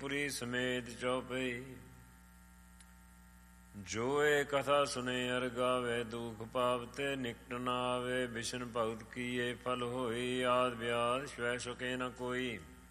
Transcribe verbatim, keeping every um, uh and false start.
ਪੁਰੀ ਸਮੇਤ ਚੌਪਈ। ਜੋ ਇਹ ਕਥਾ ਸੁਨੇ ਅਰ ਗਾਵੇ, ਦੁਖ ਪਾਪ ਤੇ ਨਿਕਟ ਨ ਆਵੇ। ਬਿਸ਼ਨ ਭਗਤ ਕੀਏ ਫਲ ਹੋਈ, ਆਦ ਵਿਆਦ ਸਵੈ ਸੁਕੇ ਨ ਕੋਈ।